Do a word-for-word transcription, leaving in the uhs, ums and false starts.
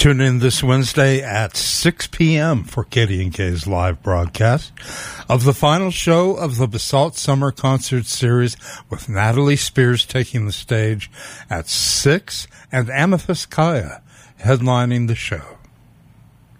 Tune in this Wednesday at six p.m. for Katie and Kay's live broadcast of the final show of the Basalt Summer Concert Series, with Natalie Spears taking the stage at six and Amethyst Kaya headlining the show.